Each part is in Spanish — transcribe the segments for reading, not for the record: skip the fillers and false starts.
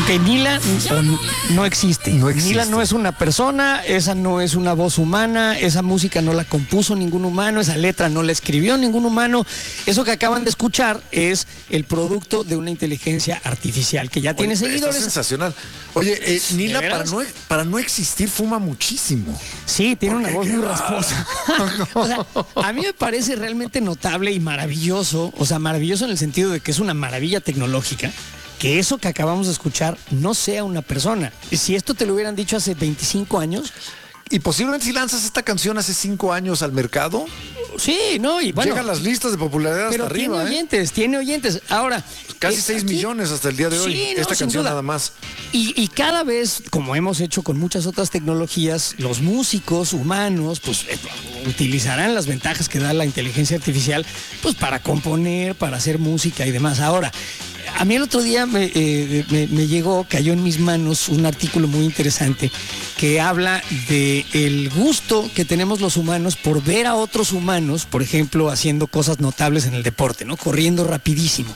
Ok, Nila no existe. No existe. Nila no es una persona, esa no es una voz humana, esa música no la compuso ningún humano, esa letra no la escribió ningún humano. Eso que acaban de escuchar es el producto de una inteligencia artificial que ya tiene seguidores. Está sensacional. Oye, Nila, veras? para no existir, fuma muchísimo. Sí, tiene una voz muy rasposa. O sea, a mí me parece realmente notable y maravilloso, o sea, maravilloso en el sentido de que es una maravilla tecnológica, que eso que acabamos de escuchar no sea una persona. Si esto te lo hubieran dicho hace 25 años... Y posiblemente si lanzas esta canción hace 5 años al mercado, Sí, no, y bueno... llegan las listas de popularidad pero hasta arriba. tiene oyentes. Ahora... Casi 6 aquí- millones hasta el día de hoy. Sí, no, esta sin canción duda. nada más. Y cada vez, como hemos hecho con muchas otras tecnologías, los músicos humanos pues utilizarán las ventajas que da la inteligencia artificial pues para componer, para hacer música y demás. Ahora, a mí el otro día me llegó, cayó en mis manos un artículo muy interesante que habla de el gusto que tenemos los humanos por ver a otros humanos, por ejemplo, haciendo cosas notables en el deporte, ¿no? Corriendo rapidísimo,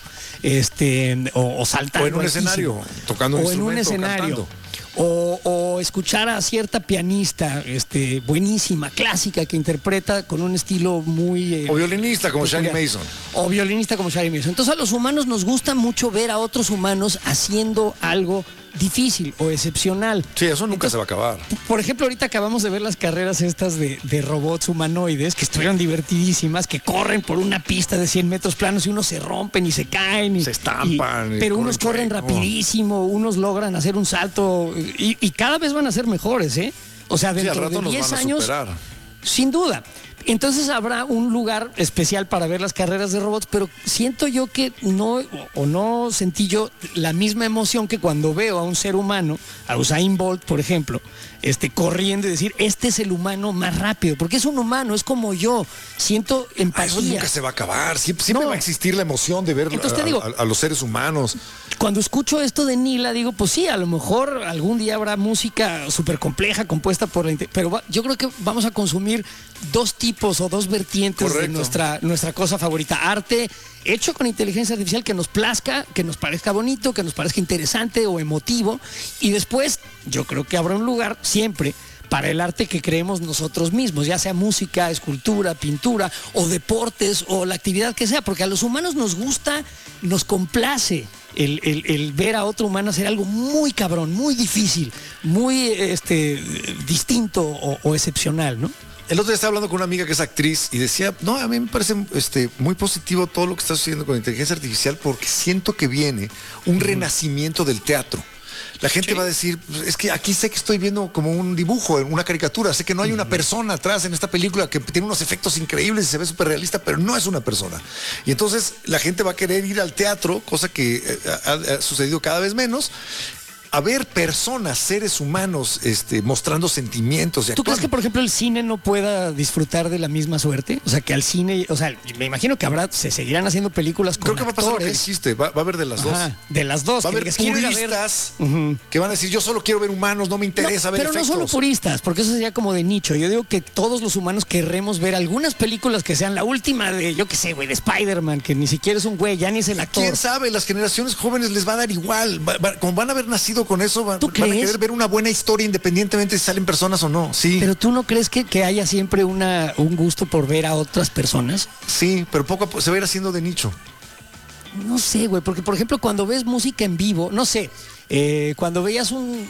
o saltando. O en un altísimo. escenario, tocando un O en un instrumento, escenario. cantando. O escuchar a cierta pianista buenísima, clásica, que interpreta con un estilo muy... O violinista como Shani peculiar. Mason. O violinista como Shani Mason. Entonces a los humanos nos gusta mucho ver a otros humanos haciendo algo difícil o excepcional. Sí, eso nunca se va a acabar. Por ejemplo, ahorita acabamos de ver las carreras estas de robots humanoides que estuvieron divertidísimas, que corren por una pista de 100 metros planos y unos se rompen y se caen. Se estampan. Pero unos corren chueco. rapidísimo, unos logran hacer un salto y cada vez van a ser mejores, ¿eh? O sea, Sí, al dentro rato de nos 10 van a años, superar. sin duda. Entonces habrá un lugar especial para ver las carreras de robots, pero siento yo que no sentí yo la misma emoción que cuando veo a un ser humano, a Usain Bolt, por ejemplo, corriendo y decir, este es el humano más rápido, porque es un humano, es como yo, siento Eso empatía. nunca se va a acabar. Siempre No. va a existir la emoción de ver Entonces te digo, a los seres humanos. Cuando escucho esto de Nila, digo, pues sí, a lo mejor algún día habrá música súper compleja compuesta por pero yo creo que vamos a consumir dos tipos o dos vertientes de nuestra cosa favorita. Arte hecho con inteligencia artificial que nos plazca, que nos parezca bonito, que nos parezca interesante o emotivo. Y después yo creo que habrá un lugar siempre para el arte que creemos nosotros mismos, ya sea música, escultura, pintura o deportes o la actividad que sea, porque a los humanos nos gusta, nos complace el ver a otro humano hacer algo muy cabrón, muy difícil, muy distinto o excepcional, ¿no? El otro día estaba hablando con una amiga que es actriz y decía, no, a mí me parece muy positivo todo lo que está sucediendo con inteligencia artificial porque siento que viene un renacimiento del teatro. La gente va a decir, es que aquí sé que estoy viendo como un dibujo, una caricatura, sé que no hay una persona atrás en esta película que tiene unos efectos increíbles y se ve súper realista, pero no es una persona. Y entonces la gente va a querer ir al teatro, cosa que ha sucedido cada vez menos, a ver personas, seres humanos, mostrando sentimientos. ¿Tú crees que, por ejemplo, el cine no pueda disfrutar de la misma suerte? O sea, que al cine, o sea, me imagino que se seguirán haciendo películas con Creo que va a pasar lo que actores. dijiste, va a haber de las dos. Ajá, de las dos. Va a que haber digas, quiero ir a ver. puristas que van a decir, yo solo quiero ver humanos, no me interesa ver pero efectos. no solo puristas, porque eso sería como de nicho. Yo digo que todos los humanos querremos ver algunas películas que sean la última de, yo qué sé, güey, de Spider-Man, que ni siquiera es un güey, ya ni es el actor. ¿Quién sabe? Las generaciones jóvenes les va a dar igual. Como van a haber nacido con eso, van a querer ver una buena historia independientemente si salen personas o no. Sí. Pero tú no crees que haya siempre un gusto por ver a otras personas? Sí, pero poco a poco se va a ir haciendo de nicho. No sé, güey, porque por ejemplo cuando ves música en vivo, no sé, cuando veías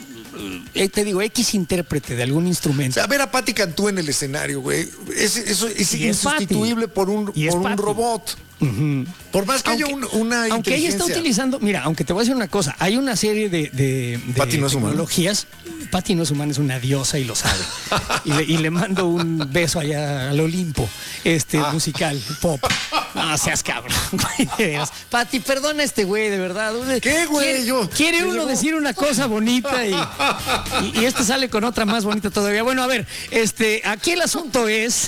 te digo, X intérprete de algún instrumento. O sea, ver a Patti Cantú en el escenario, güey, eso es Y es insustituible por un Patti. robot. Por más que haya una aunque ella está inteligencia. utilizando, mira, aunque te voy a decir una cosa, hay una serie de Patti no es humana. tecnologías. Patti no es humana, es una diosa y lo sabe. y le mando un beso allá al Olimpo, musical, pop. No seas cabrón, güey, de veras. Patti, perdona a este güey, de verdad. ¿Qué, güey? Quiere uno decir una cosa bonita y sale con otra más bonita todavía. Bueno, a ver, aquí el asunto es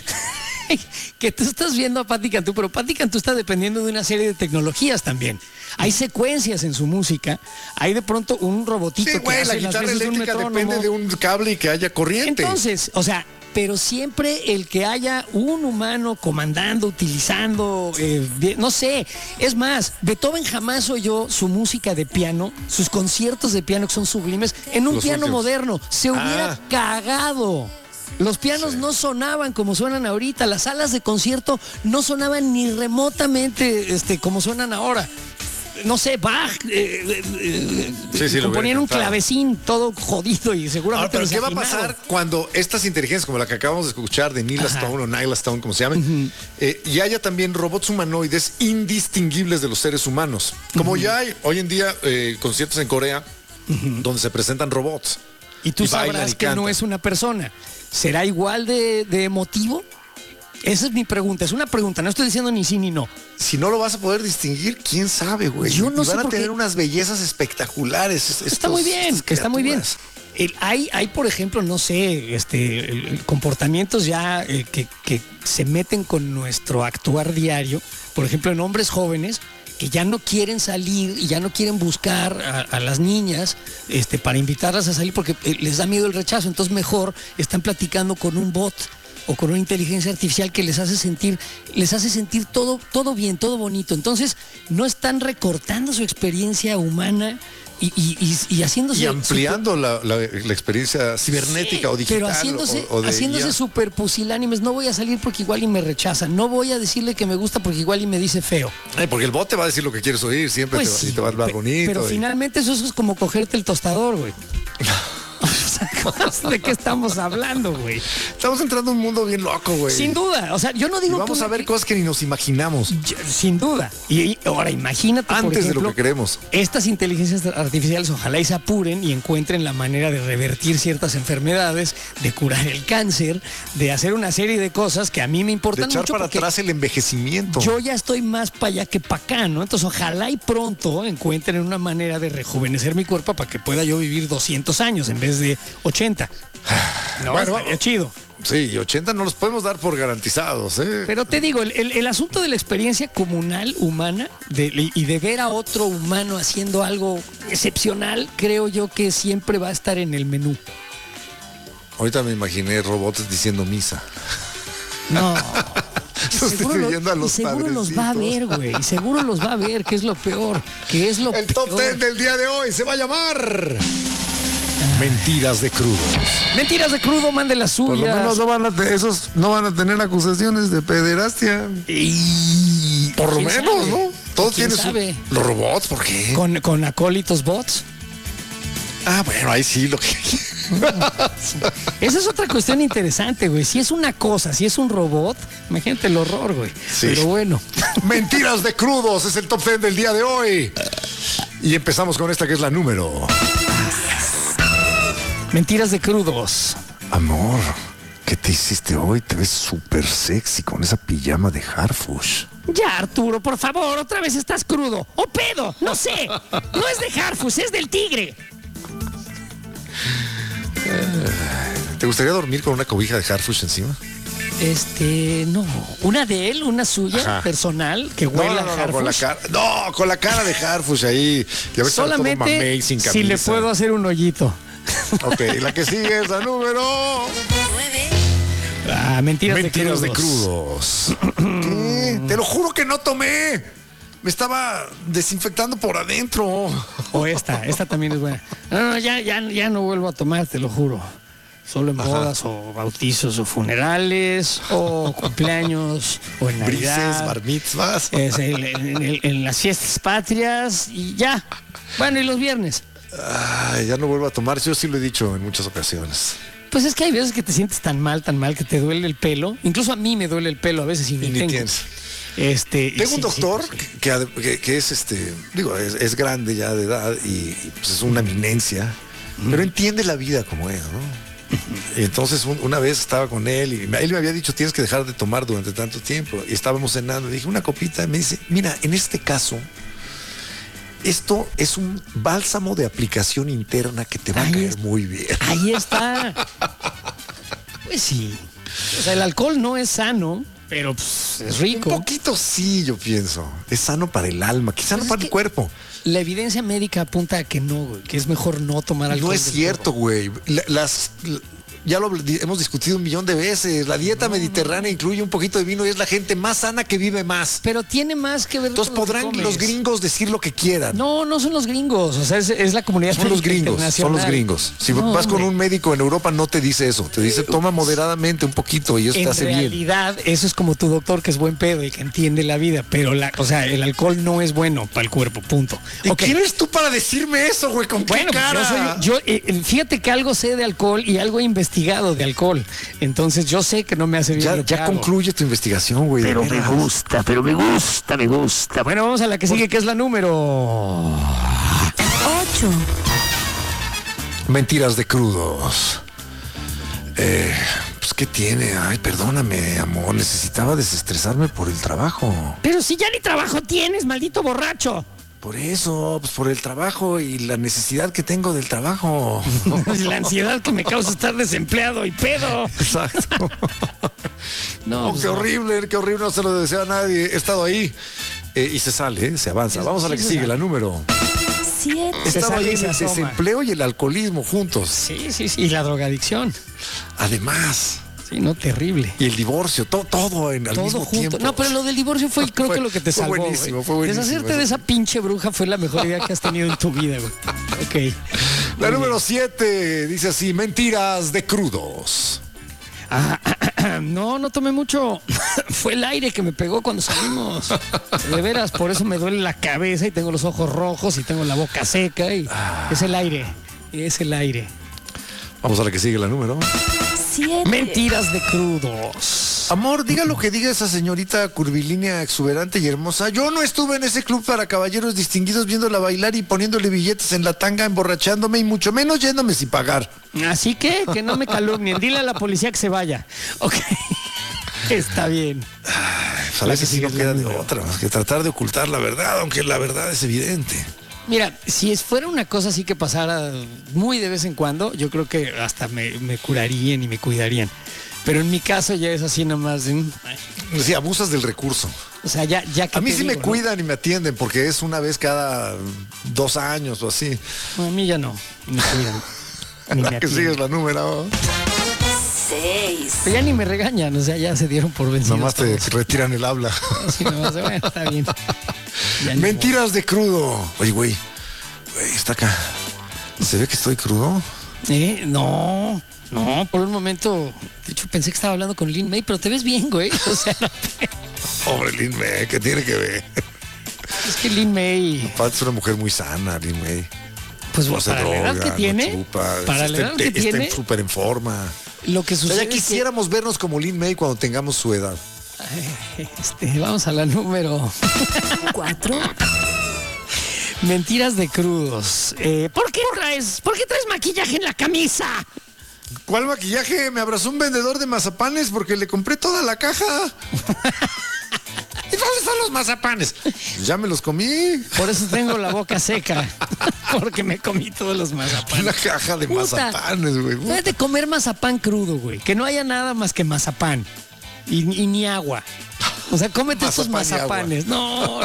que tú estás viendo a Patti Cantú, pero Patti Cantú está dependiendo de una serie de tecnologías también. Hay secuencias en su música, hay de pronto un robotito Sí, que güey, hace la las guitarra veces de un eléctrica metrónomo. depende de un cable y que haya corriente. Entonces, o sea, pero siempre el que haya un humano comandando, utilizando, no sé. Es más, Beethoven jamás oyó su música de piano, sus conciertos de piano que son sublimes, en un Los piano últimos. moderno. Se hubiera cagado. Los pianos no sonaban como suenan ahorita, las salas de concierto no sonaban ni remotamente como suenan ahora. No sé, Bach, lo componían un hubiera clavecín todo jodido y seguramente Ahora, pero ¿qué va a desafinado. pasar cuando estas inteligencias como la que acabamos de escuchar de Nila Stone o Nyla Stone, como se llamen, y haya también robots humanoides indistinguibles de los seres humanos? Como ya hay hoy en día conciertos en Corea donde se presentan robots. Y tú bailan sabrás y que no cantan. es una persona. ¿Será igual de emotivo? Esa es mi pregunta. Es una pregunta, no estoy diciendo ni sí ni no. Si no lo vas a poder distinguir, quién sabe, güey. Yo no Y sé van a por qué. tener unas bellezas espectaculares. Está muy bien, está muy bien. Hay, por ejemplo, no sé, comportamientos ya que se meten con nuestro actuar diario. Por ejemplo, en hombres jóvenes que ya no quieren salir y ya no quieren buscar a las niñas para invitarlas a salir porque les da miedo el rechazo. Entonces mejor están platicando con un bot o con una inteligencia artificial que les hace sentir todo bien, todo bonito. Entonces no están recortando su experiencia humana y haciéndose... Y ampliando la experiencia cibernética o digital. Pero haciéndose, o de haciéndose IA. súper pusilánimes. No voy a salir porque igual y me rechaza. No voy a decirle que me gusta porque igual y me dice feo. Porque el bot te va a decir lo que quieres oír, siempre Pues y te va a hablar bonito. Pero finalmente eso es como cogerte el tostador, güey. O sea, ¿de qué estamos hablando, güey? Estamos entrando en un mundo bien loco, güey. Sin duda. O sea, yo no Y digo vamos a ver cosas que ni nos imaginamos. Sin duda. Y ahora imagínate, por Antes ejemplo, de lo que queremos. estas inteligencias artificiales ojalá y se apuren y encuentren la manera de revertir ciertas enfermedades, de curar el cáncer, de hacer una serie de cosas que a mí me De importan echar mucho para porque atrás el envejecimiento. yo ya estoy más para allá que para acá, ¿no? Entonces ojalá y pronto encuentren una manera de rejuvenecer mi cuerpo para que pueda yo vivir 200 años en vez de 80. No, Bueno, estaría chido. Sí, y 80 no los podemos dar por garantizados, ¿eh? Pero te digo, el asunto de la experiencia comunal humana y de ver a otro humano haciendo algo excepcional, creo yo que siempre va a estar en el menú. Ahorita me imaginé robots diciendo misa. No. Sustituyendo a los y seguro los va a ver, güey. Y seguro los va a ver, que es lo peor. Que es lo El peor. top 10 del día de hoy se va a llamar Mentiras de Crudos. Mentiras de crudo, mande las Por suyas. lo menos esos no van a tener acusaciones de pederastia. Y Por lo ¿quién menos, sabe? ¿no? Todo ¿Quién tiene sabe? Los robots, ¿por qué? Con acólitos bots. Ah, bueno, ahí sí lo que... Esa es otra cuestión interesante, güey. Si es una cosa, si es un robot, imagínate el horror, güey. Sí. Pero bueno. Mentiras de Crudos es el top 10 del día de hoy. Y empezamos con esta que es la número. Mentiras de crudos. Amor, ¿qué te hiciste hoy? Te ves súper sexy con esa pijama de Harfush. Ya, Arturo, por favor, otra vez estás crudo. ¡O pedo! No sé. No es de Harfus, es del tigre. ¿Te gustaría dormir con una cobija de Harfush encima? No. Una de él, una suya, Ajá. personal, que huela a Harfus. con la cara. No, con la cara de Harfush ahí. Ya ves, todo mamey, Solamente sin si le camisa. puedo hacer un hoyito. Ok, la que sigue es la número. Mentiras Mentiras de de crudos. ¿Qué? Te lo juro que no tomé. Me estaba desinfectando por adentro. O esta también es buena. No, ya no vuelvo a tomar, te lo juro. Solo en bodas o bautizos o funerales o cumpleaños o en Brises, Navidad. bar mitzvahs. En las fiestas patrias y ya. Bueno, y los viernes. Ay, ya no vuelvo a tomar. Yo sí lo he dicho en muchas ocasiones. Pues es que hay veces que te sientes tan mal que te duele el pelo. Incluso a mí me duele el pelo a veces y ni tengo. tienes. Y Tengo un sí, doctor sí. que es es grande ya de edad y pues es una eminencia, pero entiende la vida como es, ¿no? Y entonces una vez estaba con él y él me había dicho tienes que dejar de tomar durante tanto tiempo y estábamos cenando y dije una copita y me dice mira, en este caso esto es un bálsamo de aplicación interna que te va a caer muy bien. Ahí está. Pues sí. O sea, el alcohol no es sano, pero pues, es rico. Un poquito sí, yo pienso. Es sano para el alma, quizá Pues no es para que el cuerpo. La evidencia médica apunta a que no, güey, que es mejor no tomar alcohol. No es del cierto, todo. güey. ya lo hemos discutido un millón de veces. La dieta mediterránea incluye un poquito de vino y es la gente más sana que vive más. Pero tiene más que ver Entonces con lo que podrán comes. los gringos decir lo que quieran. No, no son los gringos, o sea, es la comunidad Son los gringos, son internacional. los gringos. Si No, vas con hombre. un médico en Europa no te dice eso, te dice toma moderadamente un poquito y eso te hace En bien. realidad, eso es como tu doctor que es buen pedo y que entiende la vida, pero o sea, el alcohol no es bueno para el cuerpo, punto. ¿Y Ok. quién eres tú para decirme eso, güey? ¿Con Bueno, qué pues cara? fíjate que algo sé de alcohol y algo he investigado de alcohol. Entonces yo sé que no me hace bien. Ya concluye tu investigación, güey. de veras. me gusta. Bueno, vamos a la que sigue, que es la número 8, Mentiras de crudos. Pues, ¿qué tiene? Ay, perdóname, amor. Necesitaba desestresarme por el trabajo. Pero si ya ni trabajo tienes, maldito borracho. Por eso, pues por el trabajo y la necesidad que tengo del trabajo. La ansiedad que me causa estar desempleado y pedo. Exacto. No, pues qué horrible, no se lo desea a nadie. He estado ahí. Y se sale, se avanza. Vamos a la que se sigue, sale. la número. 7, He Se estado sale ahí y en se el asoma. desempleo y el alcoholismo juntos. Sí. Y la drogadicción. Además. Sí, no, terrible. Y el divorcio, todo al Todo mismo junto. tiempo. No, pero lo del divorcio fue, creo Fue- que lo que te fue salvó. buenísimo, güey. fue buenísimo Deshacerte eso. de esa pinche bruja fue la mejor idea que has tenido en tu vida, güey. Ok. La número 7 dice así, mentiras de crudos. No tomé mucho. Fue el aire que me pegó cuando salimos. De veras, por eso me duele la cabeza y tengo los ojos rojos y tengo la boca seca y es el aire. Es el aire. Vamos a la que sigue, la número. 7, Mentiras de crudos. Amor, diga lo que diga esa señorita curvilínea, exuberante y hermosa. Yo no estuve en ese club para caballeros distinguidos viéndola bailar y poniéndole billetes en la tanga, emborrachándome y mucho menos yéndome sin pagar. Así que no me calumnien. Dile a la policía que se vaya. Ok. Está bien. Pues a veces sí no sigue queda la de número. otra, más que tratar de ocultar la verdad, aunque la verdad es evidente. Mira, si fuera una cosa así que pasara muy de vez en cuando, yo creo que hasta me curarían y me cuidarían. Pero en mi caso ya es así nomás. Sí, abusas del recurso. O sea, ya que A mí te sí me digo, ¿no? cuidan y me atienden porque es una vez cada 2 años o así. No, a mí ya no. Me cuidan. Ni me La que atienden. sigue es la número. 6, Pero ya ni me regañan, o sea, ya se dieron por vencidos. Nomás te todos. retiran el habla. Sí, nomás, bueno, está bien. Ya ni Mentiras de crudo. Oye, güey, está acá. ¿Se ve que estoy crudo? modo. No, por un momento, de hecho pensé que estaba hablando con Lin May, pero te ves bien, güey. O sea, Pobre Lin May, ¿qué tiene que ver? es que Lin May, Aparte es una mujer muy sana, Lin May. pues No se para la edad droga, que no tiene, chupa, para la edad que tiene, está súper en forma. lo que O sea, sucede ya es que, quisiéramos vernos como Lin May cuando tengamos su edad. vamos a la número. 4, Mentiras de crudos. ¿Por qué traes maquillaje en la camisa? ¿Cuál maquillaje? Me abrazó un vendedor de mazapanes porque le compré toda la caja. ¿Y dónde están los mazapanes? Ya me los comí. Por eso tengo la boca seca. Porque me comí todos los mazapanes. Una caja de Puta. mazapanes, güey. Debes de comer mazapán crudo, güey. Que no haya nada más que mazapán. Y ni agua. O sea, cómete estos Mazapán y agua. mazapanes. No.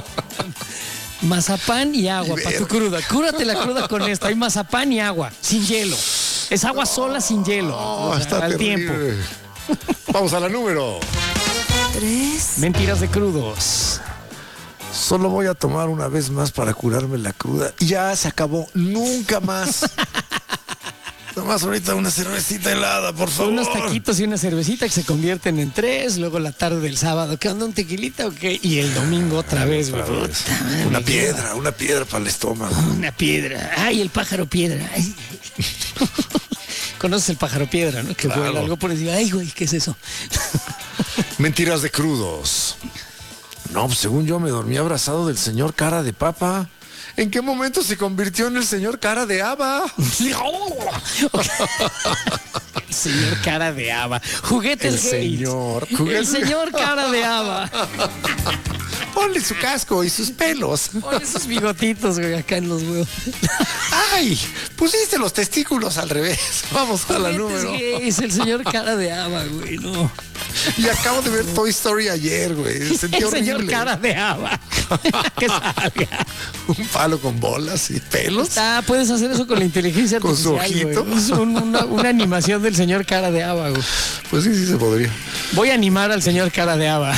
Mazapán y agua para tu cruda. Cúrate la cruda con esto. Hay mazapán y agua, sin hielo. Es agua sola sin hielo. No, O sea, está al terrible. tiempo. Vamos a la número. 3, Mentiras de crudos. Solo voy a tomar una vez más para curarme la cruda. Y ya se acabó. Nunca más. Nomás ahorita una cervecita helada, por favor. Unos taquitos y una cervecita que se convierten en 3. Luego la tarde del sábado. ¿Qué onda, un tequilita o qué? Y el domingo otra vez, güey. Puta madre, Una piedra para el estómago. Una piedra. Ay, el pájaro piedra. Ay. Conoces el pájaro piedra, ¿no? Que Claro. vuela algo por encima. Ay, güey, ¿qué es eso? Mentiras de crudos. No, pues según yo me dormí abrazado del señor cara de papa. ¿En qué momento se convirtió en el señor cara de haba? El señor cara de haba. Juguetes El gays. señor. El señor cara de haba. Ponle su casco y sus pelos. Pon esos bigotitos, güey, acá en los huevos. ¡Ay! Pusiste los testículos al revés. Vamos a la Juguetes número. gays, el señor cara de haba, güey, no. Y acabo de ver Toy Story ayer, güey. Sentí El horrible. señor cara de haba. Que salga. Un palo con bolas y pelos. Puedes hacer eso con la inteligencia Con su artificial. ojito. Güey. Es una animación del señor cara de haba, güey. Pues sí se podría. Voy a animar al señor cara de haba.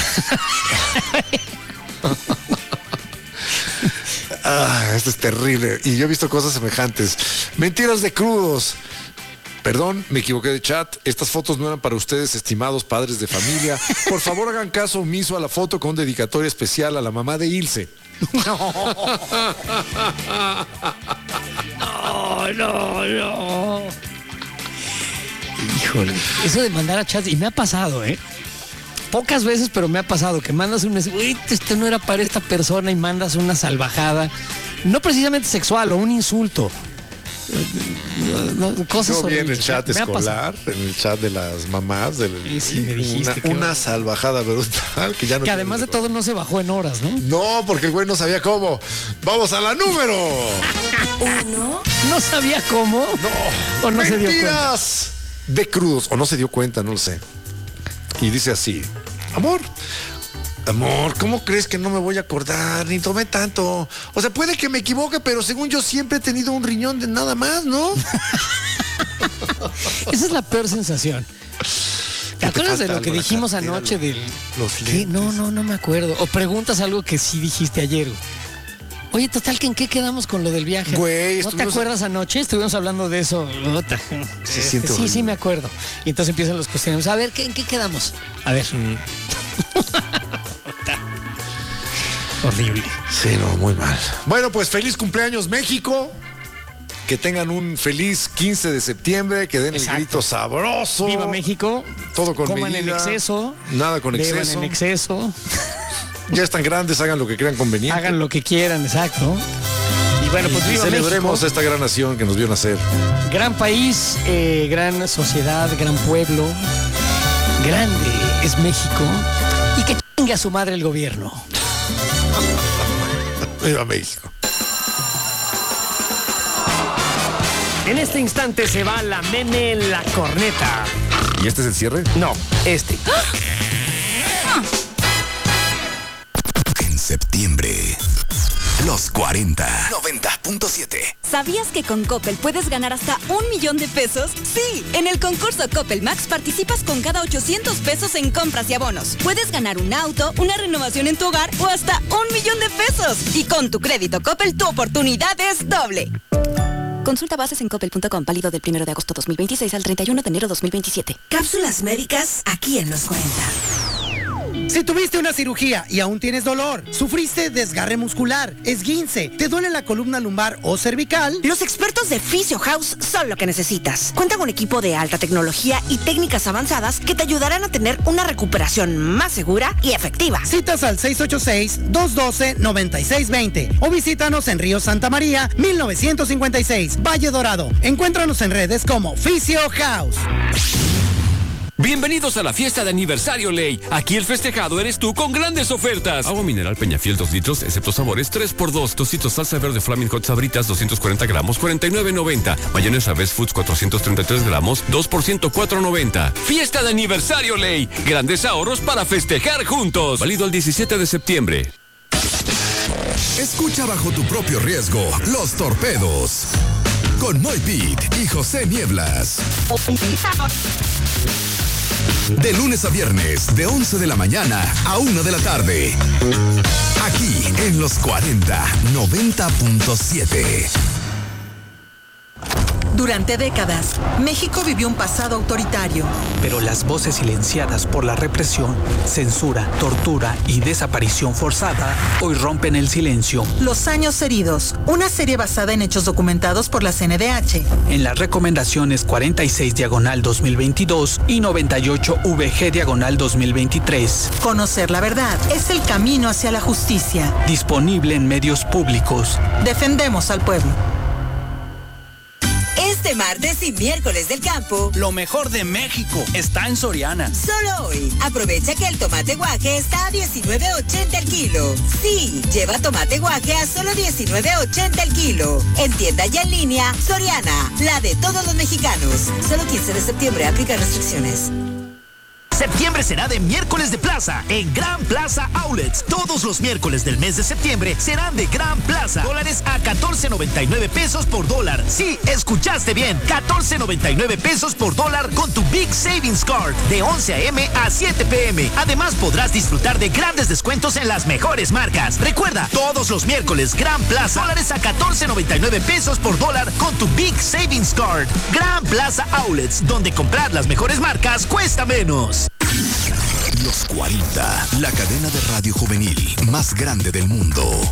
Esto es terrible. Y yo he visto cosas semejantes. Mentiras de crudos. Perdón, me equivoqué de chat. Estas fotos no eran para ustedes, estimados padres de familia. Por favor, hagan caso omiso a la foto con dedicatoria especial a la mamá de Ilse. No. Híjole. Eso de mandar a chats, y me ha pasado, pocas veces, pero me ha pasado que mandas un mensaje, uy, esto no era para esta persona, y mandas una salvajada, no precisamente sexual, o un insulto. Cosas Yo vi en el horribles. chat Me ha escolar, en el chat de las mamás, Sí, me dijiste una salvajada brutal que ya no. Que además de todo no se bajó en horas, ¿no? No, porque el güey no sabía cómo. Vamos a la número. Uno. No sabía cómo. No. O no se dio cuenta. Mentiras de crudos. O no se dio cuenta, no lo sé. Y dice así: Amor, ¿cómo crees que no me voy a acordar? Ni tomé tanto. O sea, puede que me equivoque, pero según yo siempre he tenido un riñón de nada más, ¿no? Esa es la peor sensación. ¿Te acuerdas de lo que dijimos anoche del... Los ¿Qué? lentes. No me acuerdo. O preguntas algo que sí dijiste ayer. Oye, total, ¿en qué quedamos con lo del viaje? Güey, ¿No te acuerdas anoche? Estuvimos hablando de eso. siente Sí, horrible. me acuerdo. Y entonces empiezan los cuestionamientos. A ver, ¿en qué quedamos? A ver. Horrible. Sí, no, muy mal. Bueno, pues feliz cumpleaños, México. Que tengan un feliz 15 de septiembre, que den Exacto. el grito sabroso. Viva México. Todo con Coman medida. en exceso. Nada con Beban exceso. en exceso. Ya están grandes, hagan lo que crean conveniente. Hagan lo que quieran, exacto. Y bueno, pues y viva celebremos México. esta gran nación que nos vio nacer. Gran país, gran sociedad, gran pueblo. Grande es México. Y que chingue a su madre el gobierno. Viva México. En este instante se va la meme en la corneta. ¿Y este es el cierre? No, este. En septiembre, los 40. 90.7. ¿Sabías que con Coppel puedes ganar hasta 1 millón de pesos? Sí, en el concurso Coppel Max participas con cada 800 pesos en compras y abonos. Puedes ganar un auto, una renovación en tu hogar o hasta 1 millón de pesos. Y con tu crédito Coppel, tu oportunidad es doble. Consulta bases en coppel.com, válido del 1 de agosto 2026 al 31 de enero 2027. Cápsulas médicas aquí en los 40. Si tuviste una cirugía y aún tienes dolor, sufriste desgarre muscular, esguince, te duele la columna lumbar o cervical, Los expertos de Physio House son lo que necesitas. Cuentan con equipo de alta tecnología y técnicas avanzadas que te ayudarán a tener una recuperación más segura y efectiva. citas al 686-212-9620 o visítanos en Río Santa María, 1956, Valle Dorado. Encuéntranos en redes como Physio House. Bienvenidos a la fiesta de aniversario Ley. Aquí el festejado eres tú con grandes ofertas. Agua mineral Peñafiel 2 litros, excepto sabores 3x2. Tocitos salsa verde Flaming Hot Sabritas 240 gramos, 49.90. Mayonesa Best Foods 433 gramos, 2 por 104.90. Fiesta de aniversario Ley. Grandes ahorros para festejar juntos. Válido el 17 de septiembre. Escucha bajo tu propio riesgo Los Torpedos. Con Moy Pitt y José Nieblas. De lunes a viernes, de 11 de la mañana a 1 de la tarde. Aquí en los 40, 90.7. Durante décadas, México vivió un pasado autoritario. Pero las voces silenciadas por la represión, censura, tortura y desaparición forzada hoy rompen el silencio. Los años heridos, una serie basada en hechos documentados por la CNDH. En las recomendaciones 46/2022 y 98VG/2023. Conocer la verdad es el camino hacia la justicia. Disponible en medios públicos. Defendemos al pueblo. Este martes y miércoles del campo, Lo mejor de México está en Soriana. solo hoy, aprovecha que el tomate guaje está a $19.80 el kilo. Sí, lleva tomate guaje a solo $19.80 el kilo. En tienda y en línea, Soriana, la de todos los mexicanos. Solo 15 de septiembre, aplica restricciones. Septiembre será de miércoles de plaza en Gran Plaza Outlets. Todos los miércoles del mes de septiembre serán de Gran Plaza. Dólares a 14.99 pesos por dólar. Sí, escuchaste bien. 14.99 pesos por dólar con tu Big Savings Card de 11 a.m. a 7 p.m. Además podrás disfrutar de grandes descuentos en las mejores marcas. Recuerda, todos los miércoles Gran Plaza. Dólares a 14.99 pesos por dólar con tu Big Savings Card. Gran Plaza Outlets, donde comprar las mejores marcas cuesta menos. Los 40, la cadena de radio juvenil más grande del mundo.